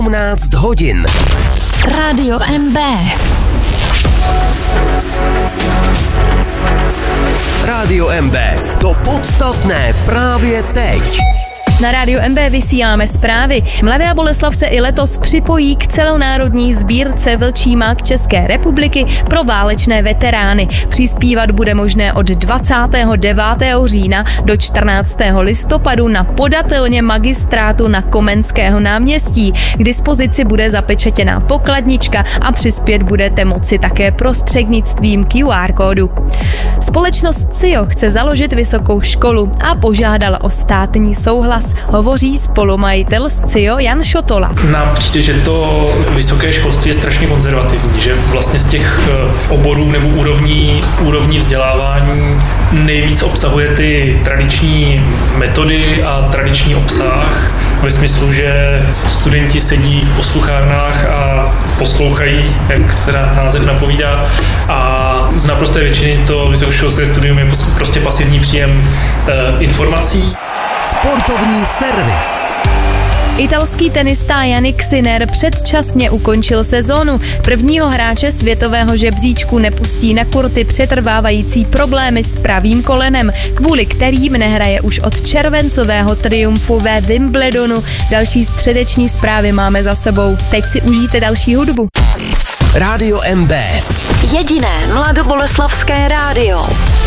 18 hodin. Rádio MB. Rádio MB. To podstatné právě teď. Na Rádiu MB vysíláme zprávy. Mladá Boleslav se i letos připojí k celonárodní sbírce Vlčí mák České republiky pro válečné veterány. Přispívat bude možné od 29. října do 14. listopadu na podatelně magistrátu na Komenského náměstí. K dispozici bude zapečetěná pokladnička a přispět budete moci také prostřednictvím QR kódu. Společnost CIO chce založit vysokou školu a požádala o státní souhlas. Hovoří spolumajitel z CIO Jan Šotola. Nám přijde, že to vysoké školství je strašně konzervativní, že vlastně z těch oborů nebo úrovní vzdělávání nejvíc obsahuje ty tradiční metody a tradiční obsah, ve smyslu, že studenti sedí v posluchárnách a poslouchají, jak teda název napovídá, a z naprosté většiny to vysokoškolské studium je prostě pasivní příjem informací. Sportovní servis. Italský tenista Jannik Sinner předčasně ukončil sezónu. Prvního hráče světového žebříčku nepustí na kurty přetrvávající problémy s pravým kolenem, kvůli kterým nehraje už od červencového triumfu ve Wimbledonu. Další středeční zprávy máme za sebou. Teď si užijte další hudbu. Rádio MB. Jediné mladoboleslavské rádio.